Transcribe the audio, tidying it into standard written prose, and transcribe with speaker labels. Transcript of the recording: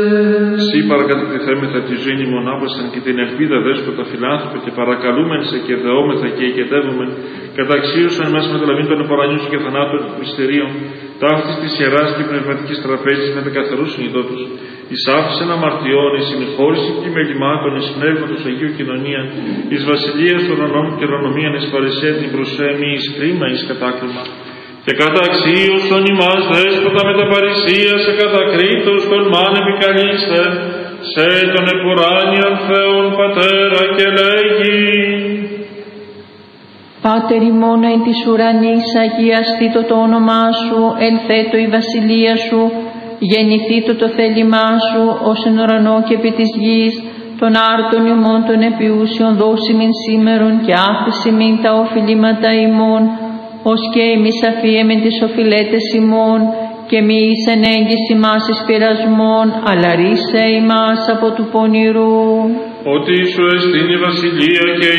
Speaker 1: Συ παρακατατηθέμεθα τη ζωή μονάπασαν και την ελπίδα δέσποτα φιλάνθρωπε και παρακαλούμεν σε και δεόμεθα και οικετεύουμε καταξίωσαν μέσα με το λαβήν των επορανιούς και θανάτων μυστηρίων ταύτης της Ιεράς και πνευματικής τραπέζης με τα καθαρούς συνειδότους εις άφησεν αμαρτιών, εις συνεχώρηση πλημελημάτων, εις πνεύματος Αγίου κοινωνία, εις βασιλείας των ονόμων και ρονομίαν, εις παρεσία την προσέμη, εις κρίμα, εις κατάκλημα. Και καταξίωσον ημάς δέσποτα με τα παρησία σε κατακρίτως των μάν επικαλείστε, σε τον επουράνιον Θεόν Πατέρα και λέγει.
Speaker 2: Πάτερ ημών εν της ουρανής, αγιαστήτω το όνομά σου, ελθέτω η βασιλεία σου, γεννηθήτω το θέλημά σου, ως εν ουρανό και επί της γης, των άρτων ημών των επιούσιων δώσιμην σήμερον και άφησιμην τα οφειλήματα ημών, ως και εμείς αφίεμεν τις οφειλέτες ημών, και μη εις ενέγγις ημάς εις πειρασμών, αλλά ρίσε ημάς από του πονηρού.
Speaker 1: Ότι σου εστίν η βασιλεία και